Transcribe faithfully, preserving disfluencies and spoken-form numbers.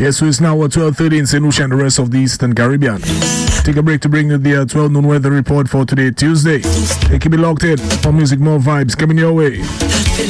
Yes, so it's now twelve thirty in Saint Lucia and the rest of the Eastern Caribbean. Take a break to bring you the uh, twelve noon weather report for today, Tuesday. Hey, keep it locked in. More music, more vibes coming your way.